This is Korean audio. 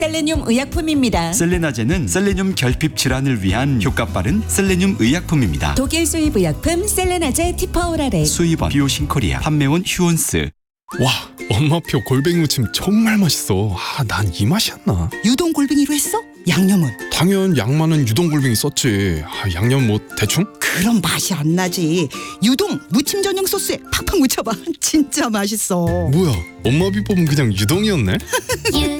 셀레늄 의약품입니다. 셀레나제는 셀레늄 결핍 질환을 위한 효과 빠른 셀레늄 의약품입니다. 독일 수입 의약품 셀레나제 티퍼오라렉. 수입원 비오신코리아, 판매원 휴온스. 와, 엄마표 골뱅이 무침 정말 맛있어. 난 이 맛이었나? 유동 골뱅이로 했어? 양념은? 당연 양만은 유동 골뱅이 썼지. 양념 뭐 대충? 그럼 맛이 안 나지. 유동 무침 전용 소스에 팍팍 묻혀봐. 진짜 맛있어. 뭐야, 엄마 비법은 그냥 유동이었네?